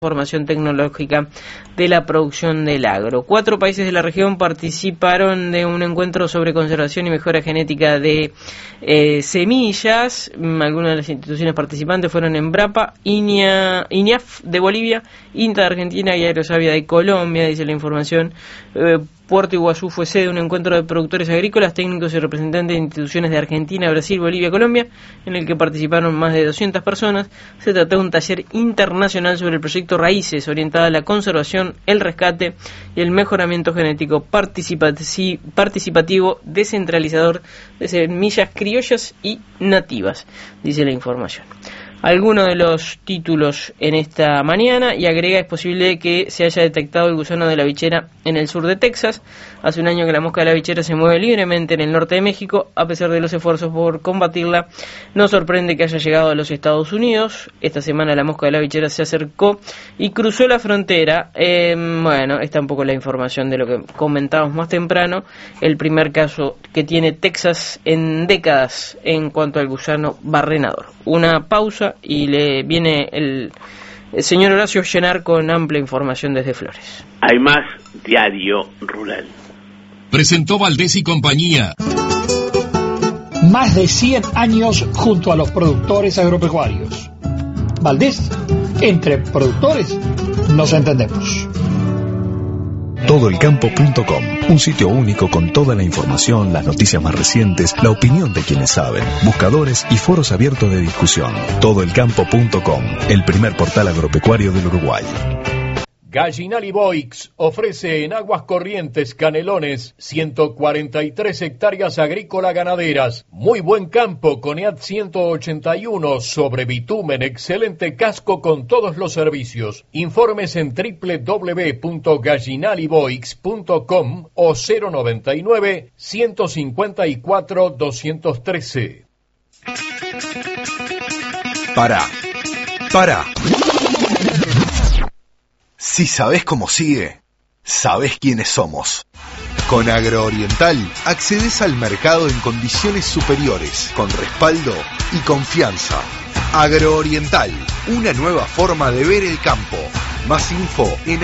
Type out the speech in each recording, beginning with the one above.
Formación tecnológica de la producción del agro. 4 países de la región participaron de un encuentro sobre conservación y mejora genética de semillas. Algunas de las instituciones participantes fueron Embrapa, INIAF de Bolivia, INTA de Argentina y Aerosavia de Colombia, dice la información. Puerto Iguazú fue sede de un encuentro de productores agrícolas, técnicos y representantes de instituciones de Argentina, Brasil, Bolivia, Colombia, en el que participaron más de 200 personas. Se trató de un taller internacional sobre el proyecto Raíces, orientada a la conservación, el rescate y el mejoramiento genético participativo descentralizador de semillas criollas y nativas, dice la información. Algunos de los títulos en esta mañana, y agrega: es posible que se haya detectado el gusano de la bichera en el sur de Texas. Hace un año que la mosca de la bichera se mueve libremente en el norte de México. A pesar de los esfuerzos por combatirla, no sorprende que haya llegado a los Estados Unidos. Esta semana la mosca de la bichera se acercó y cruzó la frontera. Bueno, está un poco la información de lo que comentábamos más temprano. El primer caso que tiene Texas en décadas en cuanto al gusano barrenador. Una pausa y le viene el señor Horacio Llenar con amplia información desde Flores. Hay más Diario Rural. Presentó Valdés y compañía. Más de 100 años junto a los productores agropecuarios. Valdés, entre productores nos entendemos. Todoelcampo.com, un sitio único con toda la información, las noticias más recientes, la opinión de quienes saben, buscadores y foros abiertos de discusión. Todoelcampo.com, el primer portal agropecuario del Uruguay. Gallinal Boix ofrece en Aguas Corrientes, Canelones, 143 hectáreas agrícola ganaderas, muy buen campo con EAT 181 sobre bitumen, excelente casco con todos los servicios. Informes en www.gallinaliboix.com o 099 154 213. Para. Si sabés cómo sigue, sabés quiénes somos. Con Agrooriental accedes al mercado en condiciones superiores, con respaldo y confianza. Agrooriental, una nueva forma de ver el campo. Más info en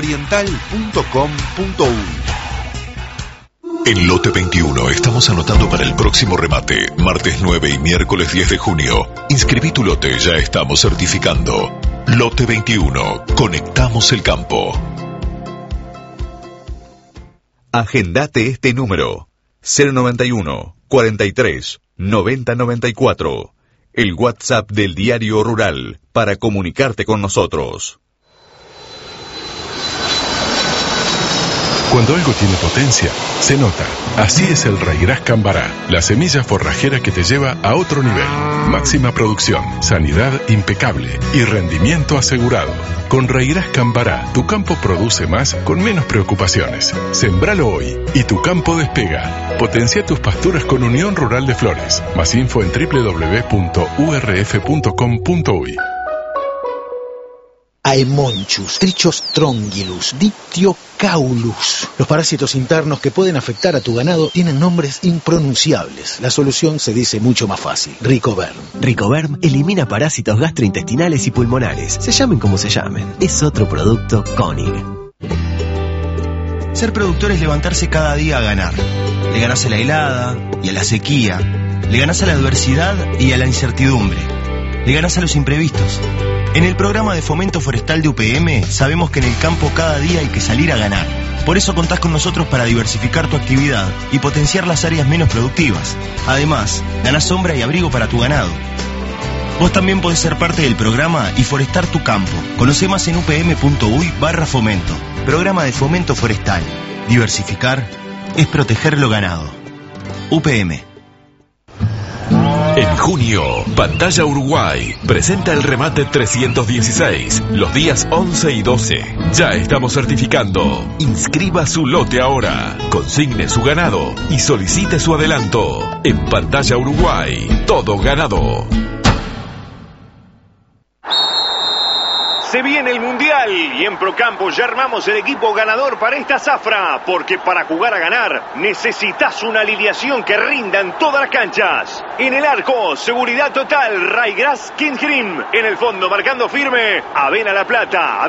agrooriental.com.uy. En Lote 21 estamos anotando para el próximo remate, martes 9 y miércoles 10 de junio. Inscribí tu lote, ya estamos certificando. Lote 21, conectamos el campo. Agendate este número: 091 43 90 94. El WhatsApp del Diario Rural para comunicarte con nosotros. Cuando algo tiene potencia, se nota. Así es el Raigras Cambará, la semilla forrajera que te lleva a otro nivel. Máxima producción, sanidad impecable y rendimiento asegurado. Con Raigras Cambará, tu campo produce más con menos preocupaciones. Sembralo hoy y tu campo despega. Potencia tus pasturas con Unión Rural de Flores. Más info en www.urf.com.uy. Aemonchus, Trichos trongylus, Dictyocaulus. Los parásitos internos que pueden afectar a tu ganado tienen nombres impronunciables. La solución se dice mucho más fácil: Ricoverm. Ricoverm elimina parásitos gastrointestinales y pulmonares. Se llamen como se llamen. Es otro producto Koenig. Ser productor es levantarse cada día a ganar. Le ganás a la helada y a la sequía. Le ganás a la adversidad y a la incertidumbre. Le ganás a los imprevistos. En el programa de fomento forestal de UPM sabemos que en el campo cada día hay que salir a ganar. Por eso contás con nosotros para diversificar tu actividad y potenciar las áreas menos productivas. Además, ganás sombra y abrigo para tu ganado. Vos también podés ser parte del programa y forestar tu campo. Conocé más en upm.uy/fomento. Programa de fomento forestal. Diversificar es proteger lo ganado. UPM. En junio, Pantalla Uruguay presenta el remate 316, los días 11 y 12. Ya estamos certificando. Inscriba su lote ahora, consigne su ganado y solicite su adelanto. En Pantalla Uruguay, todo ganado. Se viene el Mundial y en Procampo ya armamos el equipo ganador para esta zafra, porque para jugar a ganar necesitas una alineación que rinda en todas las canchas. En el arco, seguridad total, Raygrass King Cream. En el fondo, marcando firme, Avena La Plata.